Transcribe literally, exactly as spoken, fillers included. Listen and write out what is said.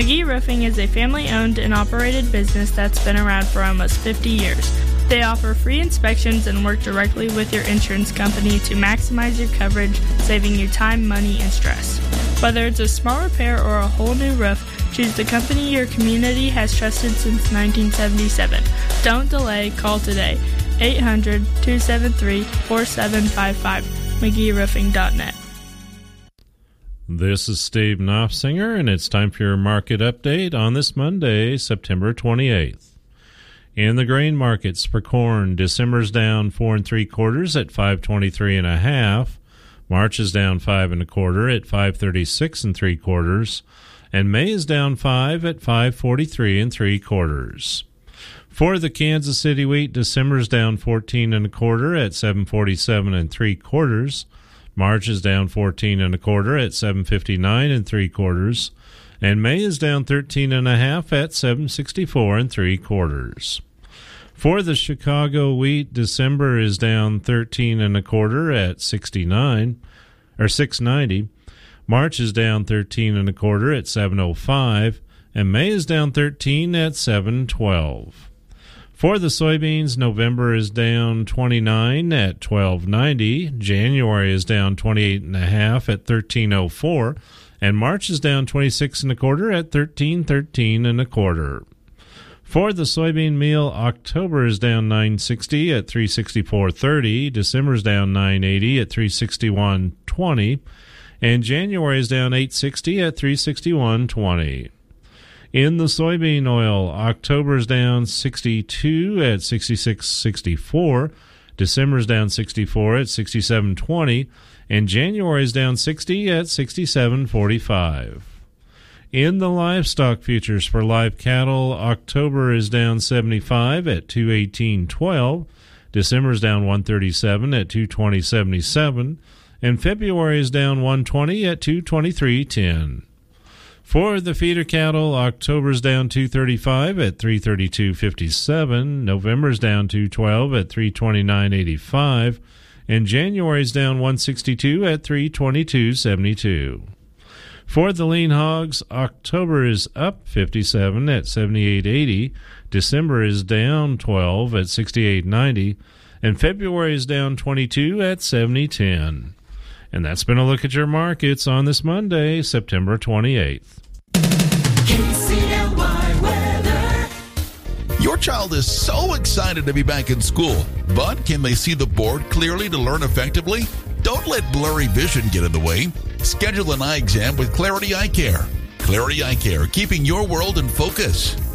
McGee Roofing is a family-owned and operated business that's been around for almost fifty years. They offer free inspections and work directly with your insurance company to maximize your coverage, saving you time, money, and stress. Whether it's a small repair or a whole new roof, choose the company your community has trusted since nineteen seventy-seven. Don't delay, call today. eight hundred, two seven three, four seven five five, mcgee roofing dot net. This is Steve Knopfsinger, and it's time for your market update on this Monday, September twenty-eighth. In the grain markets for corn, December's down four and three quarters at five twenty-three and a half. March is down five and a quarter at five thirty-six and three quarters, and May is down five at five forty-three and three quarters. For the Kansas City wheat, December's down fourteen and a quarter at seven forty-seven and three quarters. March is down fourteen and a quarter at seven fifty-nine and three quarters, and May is down thirteen and a half at seven sixty-four and three quarters. For the Chicago wheat, December is down thirteen and a quarter at sixty-nine or six ninety. March is down thirteen and a quarter at seven oh five, and May is down thirteen at seven twelve. For the soybeans, November is down twenty-nine at twelve ninety. January is down twenty-eight and a half at thirteen oh four, and March is down twenty-six and a quarter at thirteen thirteen and a quarter. For the soybean meal, October is down nine sixty at three sixty-four thirty. December is down nine eighty at three sixty-one twenty, and January is down eight sixty at three sixty-one twenty. In the soybean oil, October is down sixty-two at sixty-six sixty-four. December is down sixty-four at sixty-seven twenty, and January is down sixty at sixty-seven forty-five. In the livestock futures for live cattle, October is down seventy-five at two eighteen twelve. December is down one thirty-seven at two twenty seventy-seven, and February is down one twenty at two twenty-three ten. For the feeder cattle, October is down two thirty-five at three thirty-two fifty-seven. November is down two twelve at three twenty-nine eighty-five, and January is down one sixty-two at three twenty-two seventy-two. For the lean hogs, October is up fifty-seven at seventy-eight eighty. December is down twelve at sixty-eight ninety, and February is down twenty-two at seventy ten. And that's been a look at your markets on this Monday, September twenty-eighth. K C L Y weather. Your child is so excited to be back in school, but can they see the board clearly to learn effectively? Don't let blurry vision get in the way. Schedule an eye exam with Clarity Eye Care. Clarity Eye Care, keeping your world in focus.